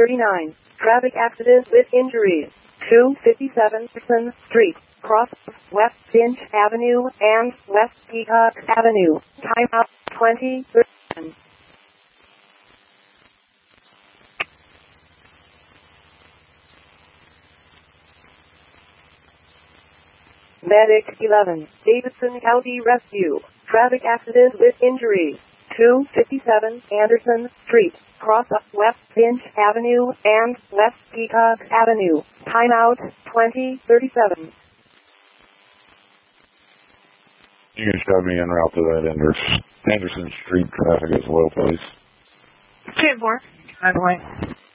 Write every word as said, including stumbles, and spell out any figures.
thirty-nine. Traffic accident with injuries. two fifty-seven Pearson Street. Cross West Finch Avenue and West Peacock Avenue. Timeout twenty thirty-seven. Medic eleven. Davidson County Rescue. Traffic accident with injuries. two fifty-seven Anderson Street. Cross West Finch Avenue and West Peacock Avenue. Timeout twenty thirty-seven. You can shove me en route to that Anderson, Anderson Street traffic as well, please. ten four. By the way.